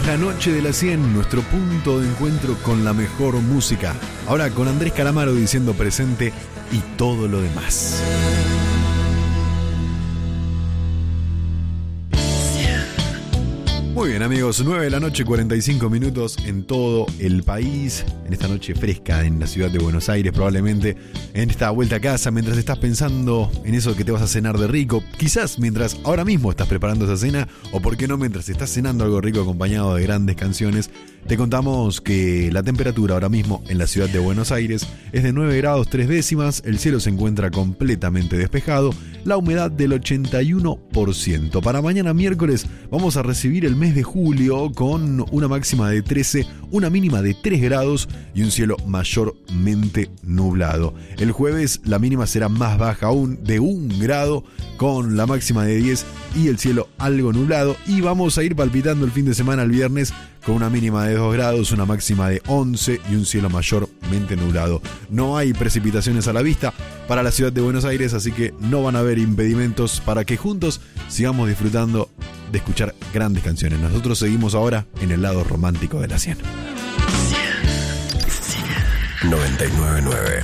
la noche de la 100, nuestro punto de encuentro con la mejor música. Ahora con Andrés Calamaro diciendo presente y todo lo demás. Muy bien amigos, 9 de la noche, 45 minutos en todo el país, en esta noche fresca en la ciudad de Buenos Aires, probablemente en esta vuelta a casa, mientras estás pensando en eso que te vas a cenar de rico, quizás mientras ahora mismo estás preparando esa cena, o por qué no mientras estás cenando algo rico acompañado de grandes canciones. Te contamos que la temperatura ahora mismo en la ciudad de Buenos Aires es de 9 grados 3 décimas, el cielo se encuentra completamente despejado, la humedad del 81%. Para mañana miércoles vamos a recibir el mes de julio con una máxima de 13, una mínima de 3 grados y un cielo mayormente nublado. El jueves la mínima será más baja aún, de 1 grado, con la máxima de 10 y el cielo algo nublado. Y vamos a ir palpitando el fin de semana el viernes con una mínima de 2 grados, una máxima de 11 y un cielo mayormente nublado. No hay precipitaciones a la vista para la ciudad de Buenos Aires, así que no van a haber impedimentos para que juntos sigamos disfrutando de escuchar grandes canciones. Nosotros seguimos ahora en el lado romántico de la 100. 99.9.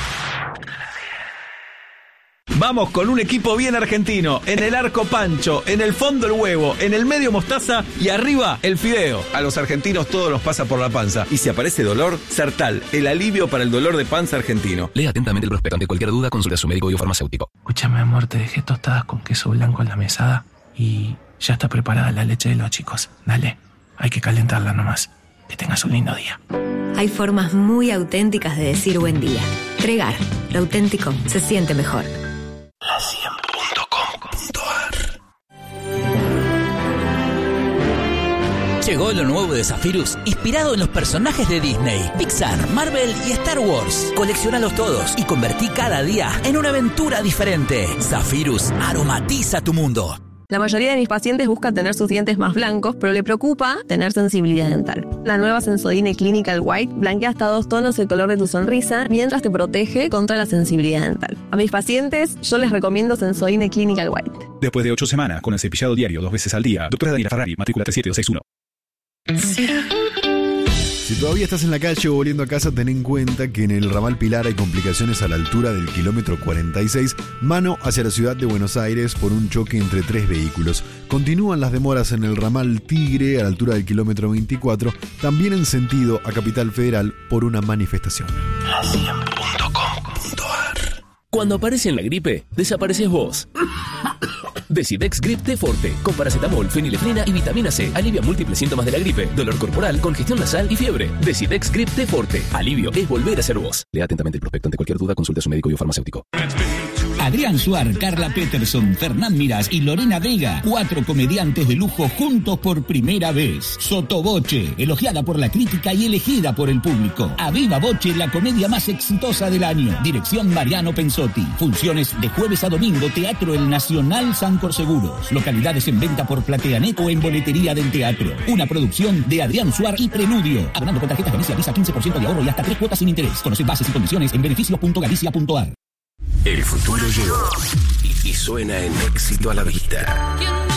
Vamos con un equipo bien argentino. En el arco pancho, en el fondo el huevo, en el medio mostaza y arriba el fideo. A los argentinos todo nos pasa por la panza. Y si aparece dolor, Sertal, el alivio para el dolor de panza argentino. Lea atentamente el prospecto. Ante cualquier duda, consulta a su médico o farmacéutico. Escúchame, amor, te dejé tostadas con queso blanco en la mesada y ya está preparada la leche de los chicos. Dale, hay que calentarla nomás. Que tengas un lindo día. Hay formas muy auténticas de decir buen día. Tregar, lo auténtico se siente mejor. Llegó lo nuevo de Zephyrus, inspirado en los personajes de Disney, Pixar, Marvel y Star Wars. Colecciónalos todos y convertí cada día en una aventura diferente. Zephyrus aromatiza tu mundo. La mayoría de mis pacientes busca tener sus dientes más blancos, pero le preocupa tener sensibilidad dental. La nueva Sensodyne Clinical White blanquea hasta 2 tonos el color de tu sonrisa, mientras te protege contra la sensibilidad dental. A mis pacientes, yo les recomiendo Sensodyne Clinical White. Después de 8 semanas, con el cepillado diario 2 veces al día, doctora Daniela Ferrari, matrícula 37261. Si todavía estás en la calle o volviendo a casa, ten en cuenta que en el ramal Pilar hay complicaciones a la altura del kilómetro 46, mano hacia la ciudad de Buenos Aires por un choque entre 3 vehículos. Continúan las demoras en el ramal Tigre a la altura del kilómetro 24, también en sentido a Capital Federal por una manifestación. Cuando aparece en la gripe, desapareces vos. Decidex Grip T Forte, con paracetamol, fenilefrina y vitamina C. Alivia múltiples síntomas de la gripe, dolor corporal, congestión nasal y fiebre. Decidex Grip T Forte. Alivio es volver a ser vos. Lea atentamente el prospecto. Ante cualquier duda, consulte a su médico y farmacéutico. Adrián Suar, Carla Peterson, Fernán Mirás y Lorena Vega, 4 comediantes de lujo juntos por primera vez. Sotoboche, elogiada por la crítica y elegida por el público. A viva voce, la comedia más exitosa del año. Dirección Mariano Pensotti. Funciones de jueves a domingo, Teatro El Nacional Sancor Seguros. Localidades en venta por PlateaNet o en boletería del teatro. Una producción de Adrián Suar y Preludio. Abonando con tarjetas Galicia Visa, 15% de ahorro y hasta 3 cuotas sin interés. Conoce bases y condiciones en beneficios.galicia.ar. El futuro llegó y suena en Éxito a la Vista.